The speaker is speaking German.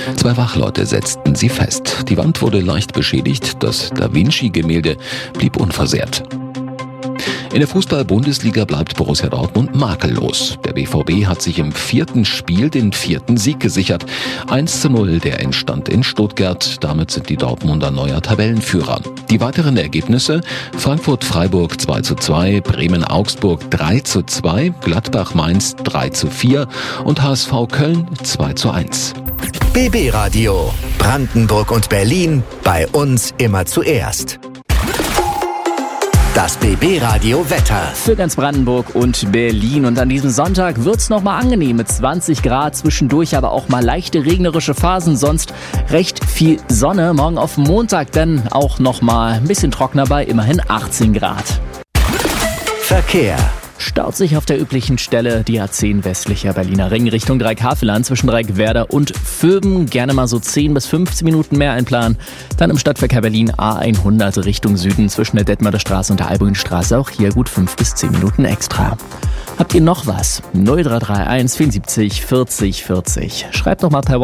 2 Wachleute setzten sie fest. Die Wand wurde leicht beschädigt, das Da Vinci-Gemälde blieb unversehrt. In der Fußball-Bundesliga bleibt Borussia Dortmund makellos. Der BVB hat sich im 4. Spiel den 4. Sieg gesichert. 1:0 der Endstand in Stuttgart. Damit sind die Dortmunder neuer Tabellenführer. Die weiteren Ergebnisse: Frankfurt-Freiburg 2:2, Bremen-Augsburg 3:2, Gladbach-Mainz 3:4 und HSV Köln 2:1. BB Radio. Brandenburg und Berlin. Bei uns immer zuerst. Das BB Radio Wetter. Für ganz Brandenburg und Berlin. Und an diesem Sonntag wird's nochmal angenehm mit 20 Grad. Zwischendurch aber auch mal leichte regnerische Phasen. Sonst recht viel Sonne. Morgen auf Montag dann auch nochmal ein bisschen trockener bei immerhin 18 Grad. Verkehr. Staut sich auf der üblichen Stelle die A10 westlicher Berliner Ring Richtung Dreieckhaveland zwischen Dreieckwerder und Vöben. Gerne mal so 10 bis 15 Minuten mehr einplanen. Dann im Stadtverkehr Berlin A100 Richtung Süden zwischen der Detmolder Straße und der Albuinstraße. Auch hier gut 5 bis 10 Minuten extra. Habt ihr noch was? 0331 74 40 40. Schreibt doch mal per